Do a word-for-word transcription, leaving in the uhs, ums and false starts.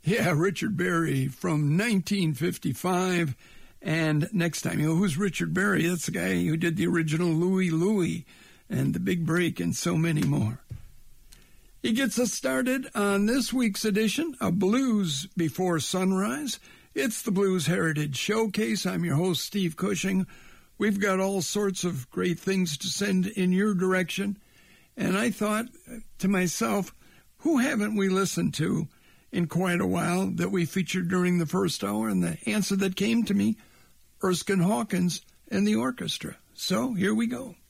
Yeah, Richard Berry from nineteen fifty-five. And next time, you know, who's Richard Berry? That's the guy who did the original Louie Louie and The Big Break and so many more. He gets us started on this week's edition of Blues Before Sunrise. It's the Blues Heritage Showcase. I'm your host, Steve Cushing. We've got all sorts of great things to send in your direction. And I thought to myself, who haven't we listened to in quite a while that we featured during the first hour? And the answer that came to me, Erskine Hawkins and the orchestra. So here we go.